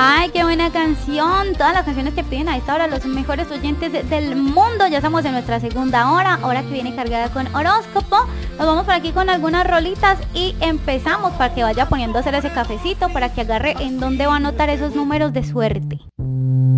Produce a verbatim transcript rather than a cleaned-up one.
Ay, qué buena canción. Todas las canciones que piden a esta hora los mejores oyentes de- del mundo. Ya estamos en nuestra segunda hora, hora que viene cargada con horóscopo. Nos vamos por aquí con algunas rolitas y empezamos para que vaya poniendo a hacer ese cafecito para que agarre en dónde va a anotar esos números de suerte.